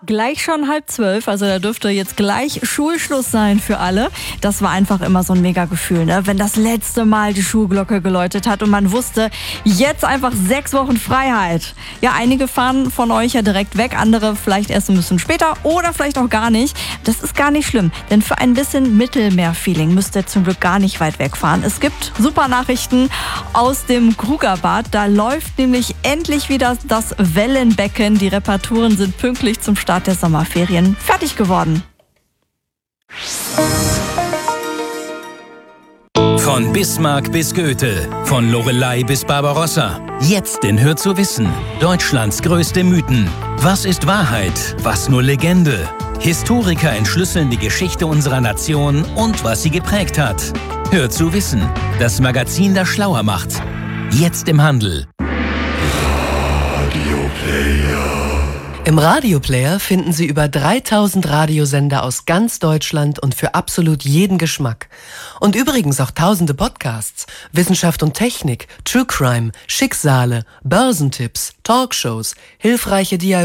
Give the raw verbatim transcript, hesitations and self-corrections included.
Gleich schon halb zwölf, also da dürfte jetzt gleich Schulschluss sein für alle. Das war einfach immer so ein Mega-Gefühl, ne? Wenn das letzte Mal die Schulglocke geläutet hat und man wusste, jetzt einfach sechs Wochen Freiheit. Ja, einige fahren von euch ja direkt weg, andere vielleicht erst ein bisschen später oder vielleicht auch gar nicht. Das ist gar nicht schlimm, denn für ein bisschen Mittelmeer-Feeling müsst ihr zum Glück gar nicht weit wegfahren. Es gibt super Nachrichten aus dem Krugerbad. Da läuft nämlich endlich wieder das Wellenbecken. Die Reparaturen sind pünktlich zum Start der Sommerferien fertig geworden. Von Bismarck bis Goethe, von Loreley bis Barbarossa. Jetzt in Hör zu wissen. Deutschlands größte Mythen. Was ist Wahrheit? Was nur Legende? Historiker entschlüsseln die Geschichte unserer Nation und was sie geprägt hat. Hör zu wissen. Das Magazin, das schlauer macht. Jetzt im Handel. Im Radioplayer finden Sie über dreitausend Radiosender aus ganz Deutschland und für absolut jeden Geschmack. Und übrigens auch tausende Podcasts, Wissenschaft und Technik, True Crime, Schicksale, Börsentipps, Talkshows, hilfreiche Dialoge.